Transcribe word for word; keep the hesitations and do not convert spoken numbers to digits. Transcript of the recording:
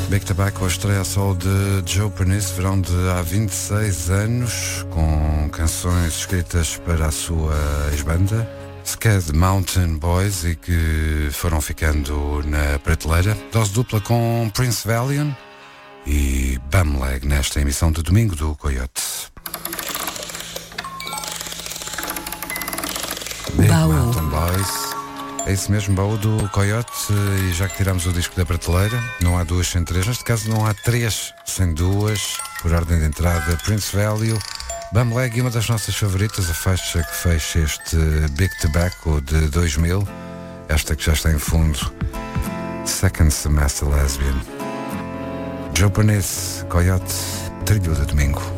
Big Tobacco, a estreia só de Joe Pernice, verão de há vinte e seis anos, com canções escritas para a sua ex-banda, Sked Mountain Boys, e que foram ficando na prateleira. Dose dupla com Prince Valiant e Bumleg nesta emissão de domingo do Coyote. Big Baú. Mountain Boys. É isso mesmo, baú do Coyote. E já que tiramos o disco da prateleira, não há duas sem três. Neste caso não há três sem duas. Por ordem de entrada, Prince Value, Bumleg e uma das nossas favoritas, a faixa que fecha este Big Tobacco de dois mil. Esta que já está em fundo, Second Semester Lesbian. Joe Pernice, Coyote, trilho de domingo.